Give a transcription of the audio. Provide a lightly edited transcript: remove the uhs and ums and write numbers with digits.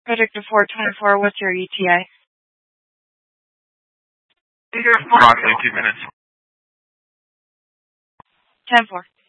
Predictive 424, what's your ETA? Approximately 2 minutes. 10-4.